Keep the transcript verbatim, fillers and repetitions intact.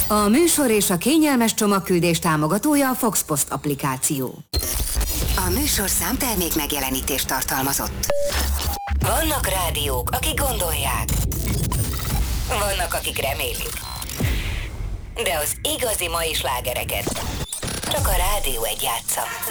A műsor és a kényelmes csomagküldés támogatója a Foxpost applikáció. A műsorszám termék megjelenítést tartalmazott. Vannak rádiók, akik gondolják. Vannak, akik remélik. De az igazi mai slágereket csak a Rádió egy játsza.